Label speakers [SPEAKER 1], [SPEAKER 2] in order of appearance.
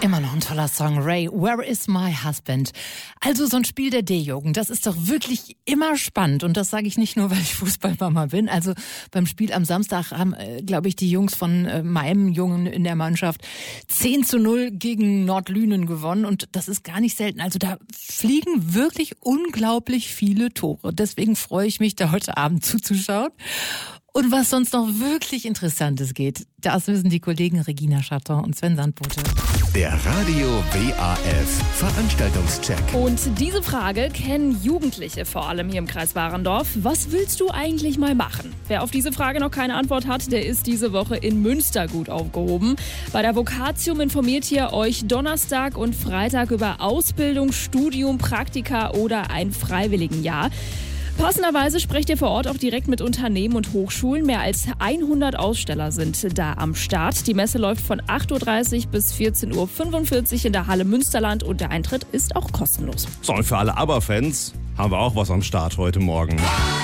[SPEAKER 1] Immer noch ein toller Song, Ray, Where is my husband? Also so ein Spiel der D-Jugend, das ist doch wirklich immer spannend. Und das sage ich nicht nur, weil ich Fußballmama bin. Also beim Spiel am Samstag haben, glaube ich, die Jungs von meinem Jungen in der Mannschaft 10:0 gegen Nordlünen gewonnen. Und das ist gar nicht selten. Also da fliegen wirklich unglaublich viele Tore. Deswegen freue ich mich, da heute Abend zuzuschauen. Und was sonst noch wirklich Interessantes geht, das wissen die Kollegen Regina Schatton und Sven Sandbote.
[SPEAKER 2] Der Radio WAF Veranstaltungscheck.
[SPEAKER 3] Und diese Frage kennen Jugendliche vor allem hier im Kreis Warendorf. Was willst du eigentlich mal machen? Wer auf diese Frage noch keine Antwort hat, der ist diese Woche in Münster gut aufgehoben. Bei der Vocatium informiert ihr euch Donnerstag und Freitag über Ausbildung, Studium, Praktika oder ein Freiwilligenjahr. Passenderweise sprecht ihr vor Ort auch direkt mit Unternehmen und Hochschulen. Mehr als 100 Aussteller sind da am Start. Die Messe läuft von 8:30 Uhr bis 14:45 Uhr in der Halle Münsterland und der Eintritt ist auch kostenlos.
[SPEAKER 4] So, und für alle ABBA-Fans haben wir auch was am Start heute Morgen.